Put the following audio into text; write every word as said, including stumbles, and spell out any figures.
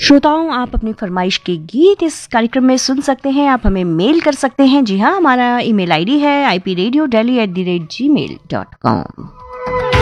श्रोताओं, आप अपनी फरमाइश के गीत इस कार्यक्रम में सुन सकते हैं। आप हमें मेल कर सकते हैं। जी हाँ, हमारा ईमेल आईडी है I P radio Delhi at the rate ji mail dot com.